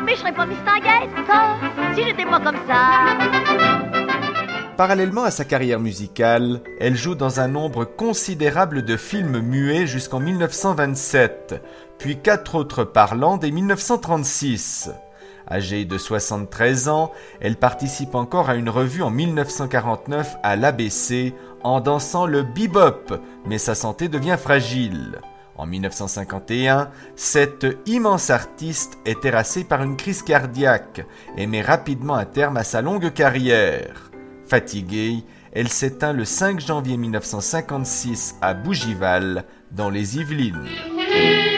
Mais je serais pas mistinguette, ça, si j'étais pas comme ça. Parallèlement à sa carrière musicale, elle joue dans un nombre considérable de films muets jusqu'en 1927, puis 4 autres parlants dès 1936. Âgée de 73 ans, elle participe encore à une revue en 1949 à l'ABC en dansant le bebop, mais sa santé devient fragile. En 1951, cette immense artiste est terrassée par une crise cardiaque et met rapidement un terme à sa longue carrière. Fatiguée, elle s'éteint le 5 janvier 1956 à Bougival, dans les Yvelines.